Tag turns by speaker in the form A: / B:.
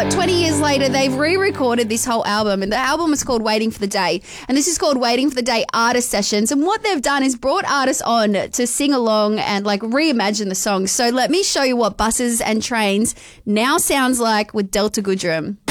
A: what, 20 years later, they've re-recorded this whole album, and the album is called Waiting for the Day, and this is called Waiting for the Day Artist Sessions, and what they've done is brought artists on to sing along and like reimagine the songs. So let me show you what Buses and Trains now sounds like with Delta Goodrem.